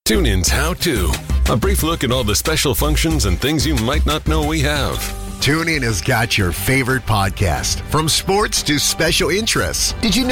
TuneIn's How To. A brief look at all the special functions and things you might not know we have. TuneIn has got your favorite podcast, from sports to special interests. Did you know